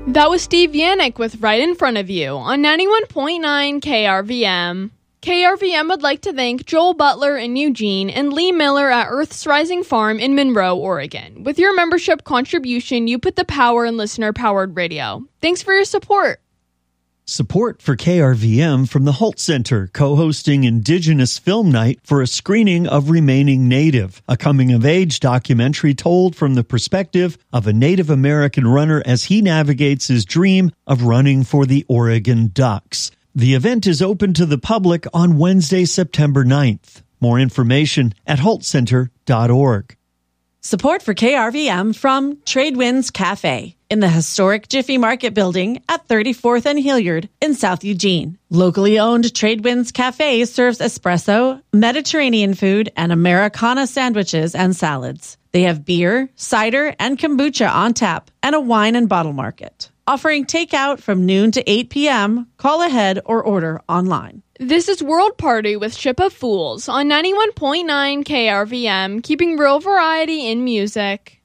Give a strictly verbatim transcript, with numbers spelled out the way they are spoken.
That was Steve Yannick with Right in Front of You on ninety-one point nine K R V M. K R V M would like to thank Joel Butler in Eugene and Lee Miller at Earth's Rising Farm in Monroe, Oregon. With your membership contribution, you put the power in listener-powered radio. Thanks for your support. Support for K R V M from the Holt Center, co-hosting Indigenous Film Night for a screening of Remaining Native, a coming-of-age documentary told from the perspective of a Native American runner as he navigates his dream of running for the Oregon Ducks. The event is open to the public on Wednesday, September ninth. More information at holt center dot org. Support for K R V M from Tradewinds Cafe in the historic Jiffy Market building at thirty-fourth and Hilliard in South Eugene. Locally owned Tradewinds Cafe serves espresso, Mediterranean food, and Americana sandwiches and salads. They have beer, cider, and kombucha on tap, and a wine and bottle market. Offering takeout from noon to eight p.m., call ahead or order online. This is World Party with Ship of Fools on ninety-one point nine K R V M, keeping real variety in music.